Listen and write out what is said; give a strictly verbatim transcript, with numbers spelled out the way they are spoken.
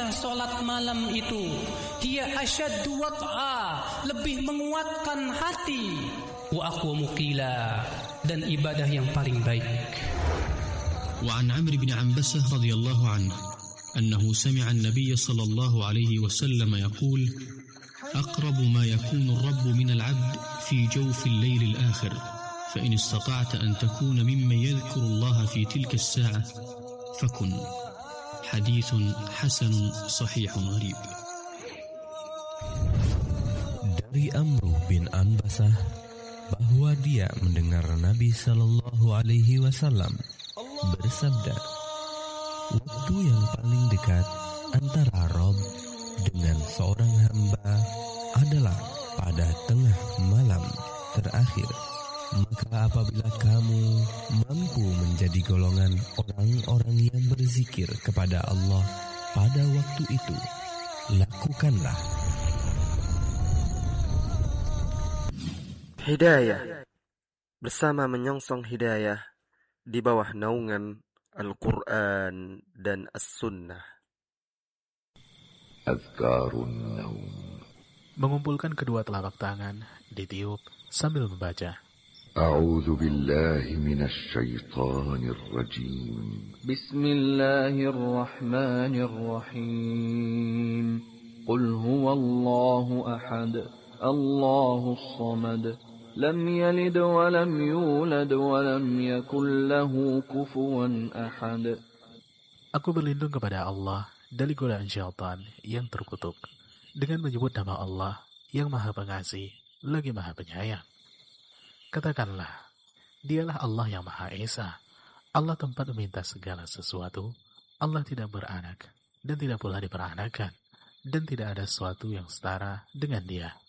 sesungguhnya solat malam itu hiya asyaddu wat'a, lebih menguatkan hati, wa aqwamu qila, dan ibadah yang paling baik. وعن عمرو بن عنبسة رضي الله عنه أنه سمع النبي صلى الله عليه وسلم يقول: أقرب ما يكون الرب من العبد في جوف الليل الآخر، فإن استطعت أن تكون ممن يذكر الله في تلك الساعة فكن. حديث حسن صحيح غريب. Dari Amru bin Anbasah bahwa dia mendengar Nabi Sallallahu Alaihi Wasallam bersabda, waktu yang paling dekat antara Rob dengan seorang hamba adalah pada tengah malam terakhir. Maka apabila kamu mampu menjadi golongan orang-orang yang berzikir kepada Allah pada waktu itu, lakukanlah. Hidayah bersama menyongsong hidayah di bawah naungan Al-Quran dan As-Sunnah. Azkarun Naum. Mengumpulkan kedua telapak tangan, ditiup sambil membaca. A'udzu billahi minasy syaithanir rajim. Bismillahirrahmanirrahim. Qul huwallahu ahad, Allahus samad. Lam yalid wa lam yulad wa lam yakul lahu kufuwan ahad. Aku berlindung kepada Allah dari godaan syaitan yang terkutuk dengan menyebut nama Allah yang Maha Pengasih lagi Maha Penyayang. Katakanlah, dialah Allah yang Maha Esa. Allah tempat meminta segala sesuatu. Allah tidak beranak dan tidak pula diperanakan, dan tidak ada sesuatu yang setara dengan Dia.